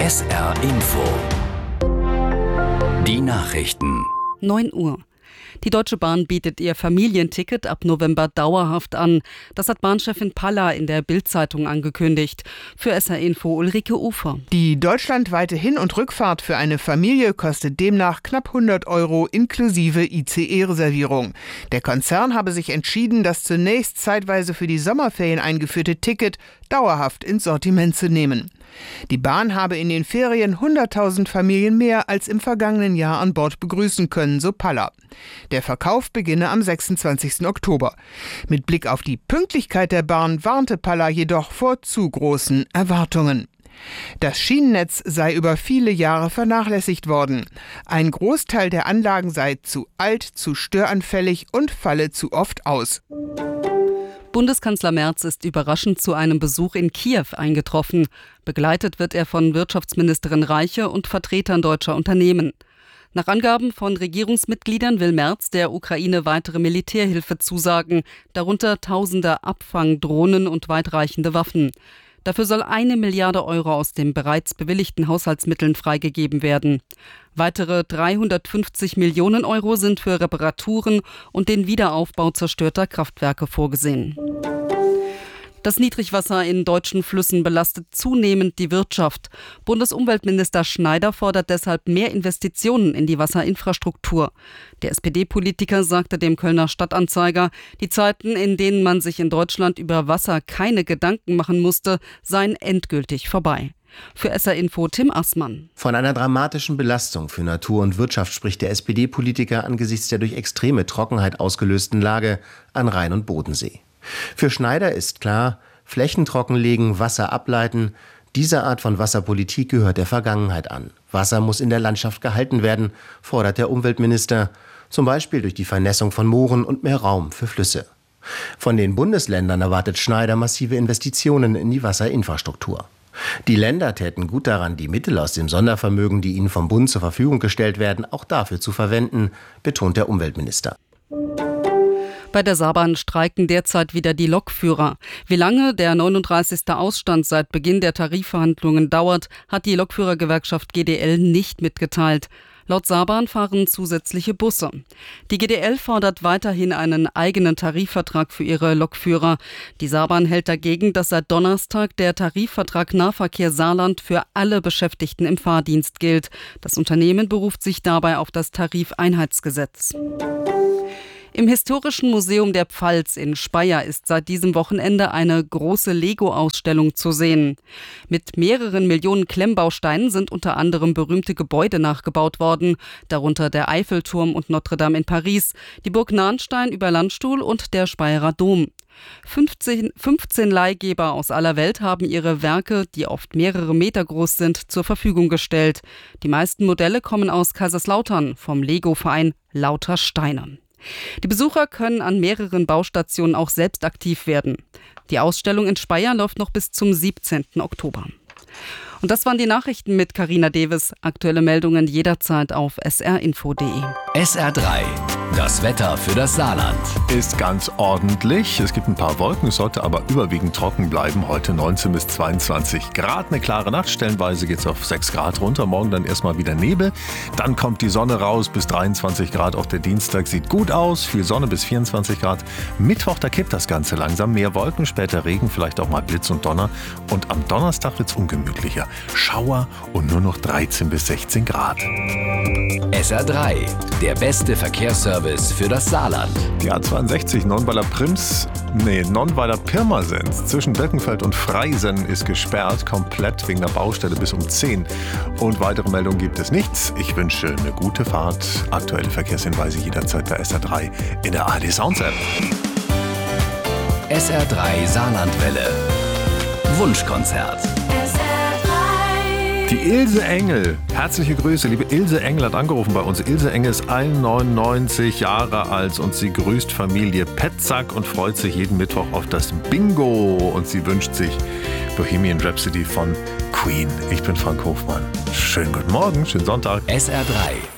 SR Info. Die Nachrichten. 9 Uhr. Die Deutsche Bahn bietet ihr Familienticket ab November dauerhaft an. Das hat Bahnchefin Palla in der Bild-Zeitung angekündigt. Für SR Info Ulrike Ufer. Die deutschlandweite Hin- und Rückfahrt für eine Familie kostet demnach knapp 100 € inklusive ICE-Reservierung. Der Konzern habe sich entschieden, das zunächst zeitweise für die Sommerferien eingeführte Ticket dauerhaft ins Sortiment zu nehmen. Die Bahn habe in den Ferien 100.000 Familien mehr als im vergangenen Jahr an Bord begrüßen können, so Palla. Der Verkauf beginne am 26. Oktober. Mit Blick auf die Pünktlichkeit der Bahn warnte Palla jedoch vor zu großen Erwartungen. Das Schienennetz sei über viele Jahre vernachlässigt worden. Ein Großteil der Anlagen sei zu alt, zu störanfällig und falle zu oft aus. Bundeskanzler Merz ist überraschend zu einem Besuch in Kiew eingetroffen. Begleitet wird er von Wirtschaftsministerin Reiche und Vertretern deutscher Unternehmen. Nach Angaben von Regierungsmitgliedern will Merz der Ukraine weitere Militärhilfe zusagen, darunter tausende Abfangdrohnen und weitreichende Waffen. Dafür soll 1 Milliarde € aus den bereits bewilligten Haushaltsmitteln freigegeben werden. Weitere 350 Millionen € sind für Reparaturen und den Wiederaufbau zerstörter Kraftwerke vorgesehen. Das Niedrigwasser in deutschen Flüssen belastet zunehmend die Wirtschaft. Bundesumweltminister Schneider fordert deshalb mehr Investitionen in die Wasserinfrastruktur. Der SPD-Politiker sagte dem Kölner Stadtanzeiger, die Zeiten, in denen man sich in Deutschland über Wasser keine Gedanken machen musste, seien endgültig vorbei. Für SR Info Tim Assmann. Von einer dramatischen Belastung für Natur und Wirtschaft spricht der SPD-Politiker angesichts der durch extreme Trockenheit ausgelösten Lage an Rhein und Bodensee. Für Schneider ist klar, Flächen trockenlegen, Wasser ableiten, diese Art von Wasserpolitik gehört der Vergangenheit an. Wasser muss in der Landschaft gehalten werden, fordert der Umweltminister, zum Beispiel durch die Vernässung von Mooren und mehr Raum für Flüsse. Von den Bundesländern erwartet Schneider massive Investitionen in die Wasserinfrastruktur. Die Länder täten gut daran, die Mittel aus dem Sondervermögen, die ihnen vom Bund zur Verfügung gestellt werden, auch dafür zu verwenden, betont der Umweltminister. Bei der Saarbahn streiken derzeit wieder die Lokführer. Wie lange der 39. Ausstand seit Beginn der Tarifverhandlungen dauert, hat die Lokführergewerkschaft GDL nicht mitgeteilt. Laut Saarbahn fahren zusätzliche Busse. Die GDL fordert weiterhin einen eigenen Tarifvertrag für ihre Lokführer. Die Saarbahn hält dagegen, dass seit Donnerstag der Tarifvertrag Nahverkehr Saarland für alle Beschäftigten im Fahrdienst gilt. Das Unternehmen beruft sich dabei auf das Tarifeinheitsgesetz. Im Historischen Museum der Pfalz in Speyer ist seit diesem Wochenende eine große Lego-Ausstellung zu sehen. Mit mehreren Millionen Klemmbausteinen sind unter anderem berühmte Gebäude nachgebaut worden, darunter der Eiffelturm und Notre Dame in Paris, die Burg Nahnstein über Landstuhl und der Speyerer Dom. 15 Leihgeber aus aller Welt haben ihre Werke, die oft mehrere Meter groß sind, zur Verfügung gestellt. Die meisten Modelle kommen aus Kaiserslautern vom Lego-Verein Lauter Steine. Die Besucher können an mehreren Baustationen auch selbst aktiv werden. Die Ausstellung in Speyer läuft noch bis zum 17. Oktober. Und das waren die Nachrichten mit Carina Deves. Aktuelle Meldungen jederzeit auf srinfo.de. SR3, das Wetter für das Saarland. Ist ganz ordentlich. Es gibt ein paar Wolken, es sollte aber überwiegend trocken bleiben. Heute 19 bis 22 Grad. Eine klare Nacht, stellenweise geht es auf 6 Grad runter. Morgen dann erstmal wieder Nebel. Dann kommt die Sonne raus bis 23 Grad. Auch der Dienstag sieht gut aus. Viel Sonne bis 24 Grad. Mittwoch, da kippt das Ganze langsam. Mehr Wolken, später Regen, vielleicht auch mal Blitz und Donner. Und am Donnerstag wird es ungemütlicher. Schauer und nur noch 13 bis 16 Grad. SR3, der beste Verkehrsservice für das Saarland. Die A62 Nonnweiler Pirmasens zwischen Birkenfeld und Freisen ist gesperrt, komplett wegen der Baustelle bis um 10. Und weitere Meldungen gibt es nichts. Ich wünsche eine gute Fahrt. Aktuelle Verkehrshinweise jederzeit bei SR3 in der ARD Sounds App. SR3 Saarlandwelle. Wunschkonzert. Die Ilse Engel, herzliche Grüße, liebe Ilse Engel hat angerufen bei uns. Ilse Engel ist 99 Jahre alt und sie grüßt Familie Petzack und freut sich jeden Mittwoch auf das Bingo. Und sie wünscht sich Bohemian Rhapsody von Queen. Ich bin Frank Hofmann. Schönen guten Morgen, schönen Sonntag. SR3.